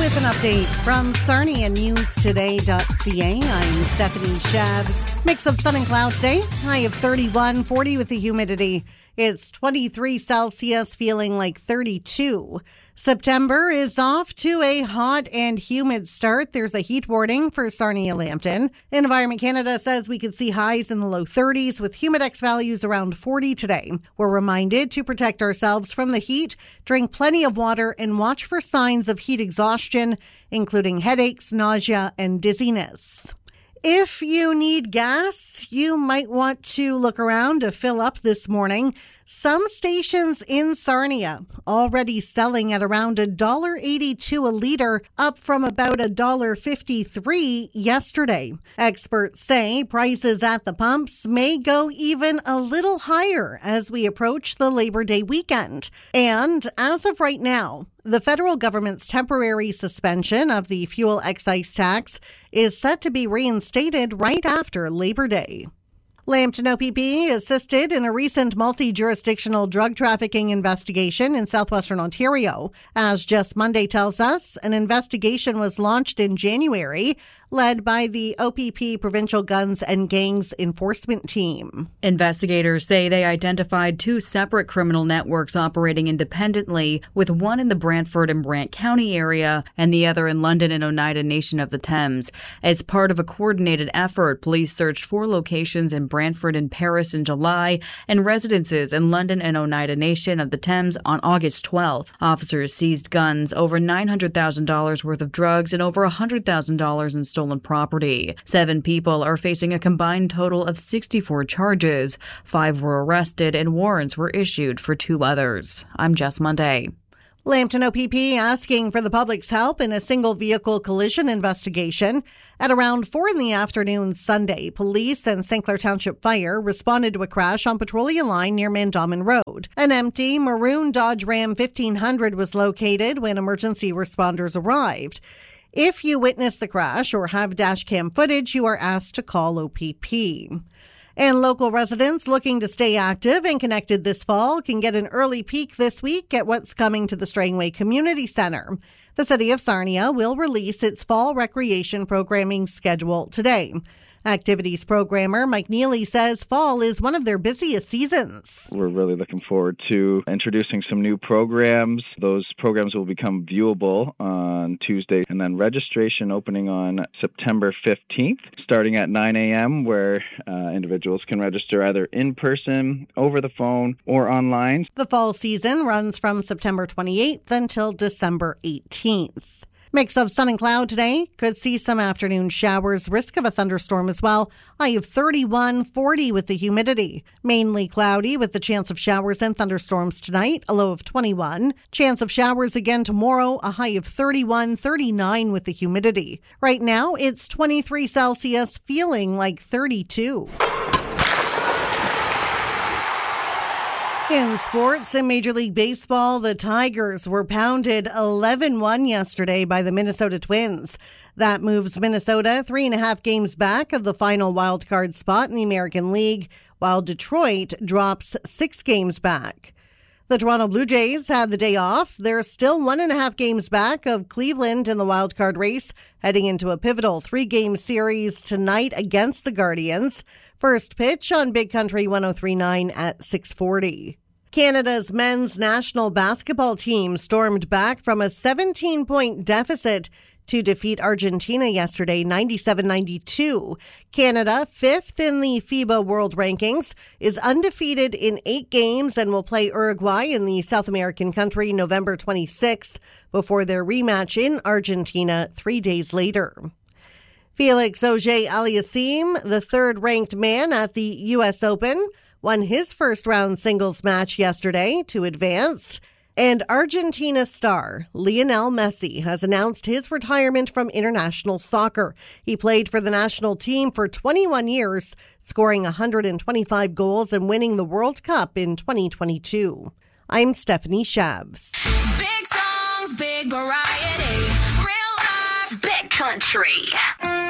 with an update from sarniaNewsToday.ca. I'm Stephanie Shabs. Mix of sun and cloud today. High of 31, 40 with the humidity. It's 23 Celsius, feeling like 32. September is off to a hot and humid start. There's a heat warning for Sarnia-Lambton. Environment Canada says we could see highs in the low 30s with Humidex values around 40 today. We're reminded to protect ourselves from the heat, drink plenty of water, and watch for signs of heat exhaustion, including headaches, nausea, and dizziness. If you need gas, you might want to look around to fill up this morning. Some stations in Sarnia already selling at around $1.82 a litre, up from about $1.53 yesterday. Experts say prices at the pumps may go even a little higher as we approach the Labor Day weekend. And as of right now, the federal government's temporary suspension of the fuel excise tax is set to be reinstated right after Labor Day. Lambton OPP assisted in a recent multi-jurisdictional drug trafficking investigation in southwestern Ontario. As Just Monday tells us, an investigation was launched in January, led by the OPP Provincial Guns and Gangs Enforcement Team. Investigators say they identified two separate criminal networks operating independently, with one in the Brantford and Brant County area and the other in London and Oneida Nation of the Thames. As part of a coordinated effort, police searched 4 locations in Brantford and Paris in July and residences in London and Oneida Nation of the Thames on August 12th. Officers seized guns, over $900,000 worth of drugs, and over $100,000 in stolen property. 7 people are facing a combined total of 64 charges. 5 were arrested and warrants were issued for 2 others. I'm Jess Monday. Lambton OPP asking for the public's help in a single vehicle collision investigation. At around 4 in the afternoon Sunday, police and St. Clair Township Fire responded to a crash on Petrolia Line near Mandamin Road. An empty maroon Dodge Ram 1500 was located when emergency responders arrived. If you witnessed the crash or have dash cam footage, you are asked to call OPP. And local residents looking to stay active and connected this fall can get an early peek this week at what's coming to the Strangway Community Centre. The City of Sarnia will release its fall recreation programming schedule today. Activities programmer Mike Neely says fall is one of their busiest seasons. We're really looking forward to introducing some new programs. Those programs will become viewable on Tuesday, and then registration opening on September 15th, starting at 9 a.m., where individuals can register either in person, over the phone, or online. The fall season runs from September 28th until December 18th. Mix of sun and cloud today. Could see some afternoon showers. Risk of a thunderstorm as well. High of 31, 40 with the humidity. Mainly cloudy with the chance of showers and thunderstorms tonight. A low of 21. Chance of showers again tomorrow. A high of 31, 39 with the humidity. Right now, it's 23 Celsius, feeling like 32. In sports, in Major League Baseball, the Tigers were pounded 11-1 yesterday by the Minnesota Twins. That moves Minnesota 3.5 games back of the final wildcard spot in the American League, while Detroit drops 6 games back. The Toronto Blue Jays had the day off. They're still 1.5 games back of Cleveland in the wildcard race, heading into a pivotal 3-game series tonight against the Guardians. First pitch on Big Country 103.9 at 6:40. Canada's men's national basketball team stormed back from a 17-point deficit to defeat Argentina yesterday, 97-92. Canada, 5th in the FIBA World Rankings, is undefeated in 8 games and will play Uruguay in the South American country November 26th before their rematch in Argentina 3 days later. Felix Auger-Aliassime, the third-ranked man at the U.S. Open, won his first-round singles match yesterday to advance. And Argentina star Lionel Messi has announced his retirement from international soccer. He played for the national team for 21 years, scoring 125 goals and winning the World Cup in 2022. I'm Stephanie Shabs. Big songs, big variety, real life, big country.